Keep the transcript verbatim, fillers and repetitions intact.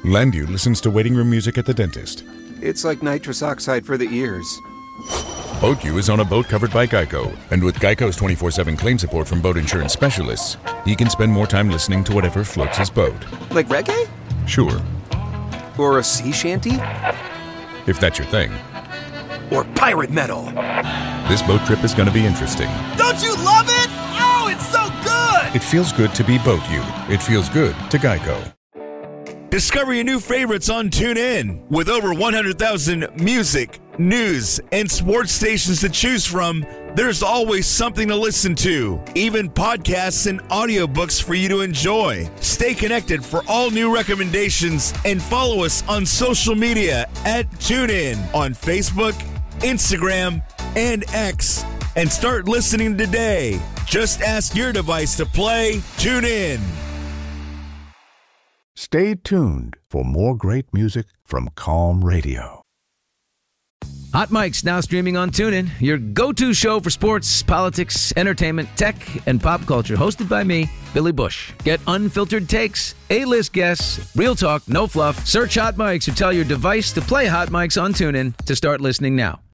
Landu listens to waiting room music at the dentist. It's like nitrous oxide for the ears. BoatU is on a boat covered by Geico, and with Geico's twenty-four seven claim support from boat insurance specialists, he can spend more time listening to whatever floats his boat. Like reggae? Sure. Or a sea shanty? If that's your thing. Or pirate metal. This boat trip is going to be interesting. Don't you love it? Oh, it's so good! It feels good to be BoatU. It feels good to Geico. Discover your new favorites on TuneIn. With over one hundred thousand music, news, and sports stations to choose from, there's always something to listen to. Even podcasts and audiobooks for you to enjoy. Stay connected for all new recommendations and follow us on social media at TuneIn on Facebook, Instagram, and X. And start listening today. Just ask your device to play TuneIn. Stay tuned for more great music from Calm Radio. Hot Mic's now streaming on TuneIn, your go-to show for sports, politics, entertainment, tech, and pop culture. Hosted by me, Billy Bush. Get unfiltered takes, A-list guests, real talk, no fluff. Search Hot Mics or tell your device to play Hot Mics on TuneIn to start listening now.